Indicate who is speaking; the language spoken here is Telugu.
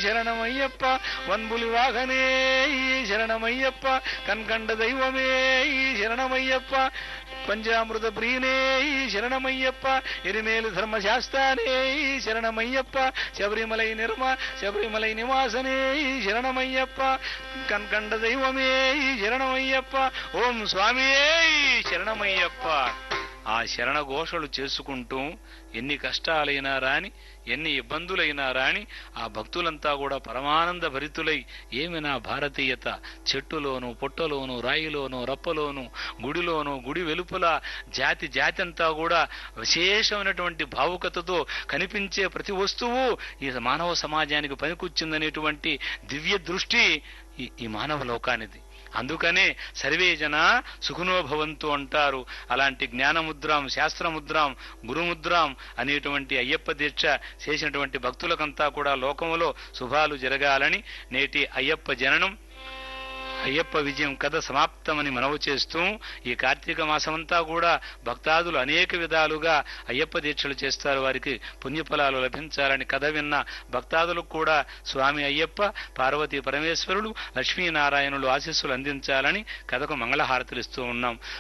Speaker 1: శరణమయ్యప్ప, వన్బులి వాహనే శరణమయ్యప్ప, కన్కండ దైవమే శరణమయ్యప్ప, పంచామృత ప్రియనే శరణమయ్యప్ప, ఎరిమేలు ధర్మశాస్త్రానే శరణమయ్యప్ప, శబరిమలై నివాసనే శరణమయ్యప్ప, కన్కండ దైవమే శరణమయ్యప్ప, ఓం స్వామియే శరణమయ్యప్ప. ఆ శరణ ఘోషలు చేసుకుంటూ ఎన్ని కష్టాలైనా రాని, ఎన్ని ఇబ్బందులైనా రాని ఆ భక్తులంతా కూడా పరమానంద భరితులై, ఏమి నా భారతీయత, చెట్టులోను పుట్టలోను రాయిలోను రప్పలోను గుడిలోను గుడి వెలుపల జాతి అంతా కూడా విశేషమైనటువంటి భావుకతతో కనిపించే ప్రతి వస్తువు ఈ మానవ సమాజానికి పనికొచ్చిందనేటువంటి దివ్య దృష్టి ఈ మానవ లోకానిది. అందుకనే సర్వే జన సుఖనో భవంతు అంటారు. అలాంటి జ్ఞానముద్రాం, శాస్త్రముద్రాం, గురుముద్రాం అనేటువంటి అయ్యప్ప దీక్ష చేసినటువంటి భక్తులకంతా కూడా లోకములో శుభాలు జరగాలని నేటి అయ్యప్ప జననం, అయ్యప్ప విజయం కథ సమాప్తమని మనవి చేస్తూ, ఈ కార్తీక మాసమంతా కూడా భక్తాదులు అనేక విధాలుగా అయ్యప్ప దీక్షలు చేస్తారు. వారికి పుణ్యఫలాలు లభించాలని కథ విన్న భక్తాదులకు కూడా స్వామి అయ్యప్ప, పార్వతీ పరమేశ్వరులు, లక్ష్మీనారాయణులు ఆశీస్సులు అందించాలని కథకు మంగళహారతులు ఇస్తూ ఉన్నాం.